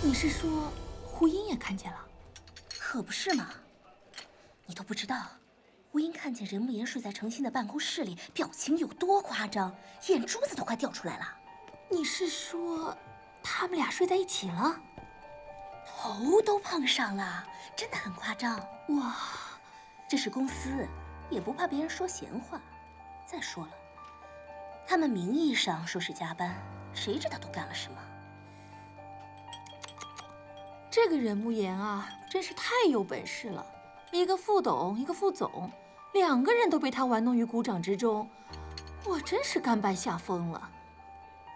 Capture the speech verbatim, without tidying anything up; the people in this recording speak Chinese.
你是说胡英也看见了？ 可不是嘛！你都不知道，胡英看见任慕言睡在程心的办公室里，表情有多夸张，眼珠子都快掉出来了。 你是说他们俩睡在一起了？ 头都碰上了，真的很夸张。 哇， 这是公司，也不怕别人说闲话。再说了，他们名义上说是加班，谁知道都干了什么？ 这个任慕言啊，真是太有本事了，一个副董，一个副总，两个人都被他玩弄于股掌之中，我真是甘拜下风了。